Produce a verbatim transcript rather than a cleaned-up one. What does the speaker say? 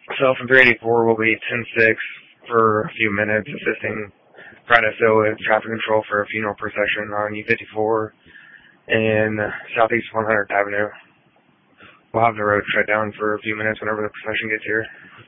So from three eighty-four, we'll be ten six for a few minutes, assisting Prado with traffic control for a funeral procession on U fifty-four in Southeast one hundredth Avenue. We'll have the road shut down for a few minutes whenever the procession gets here.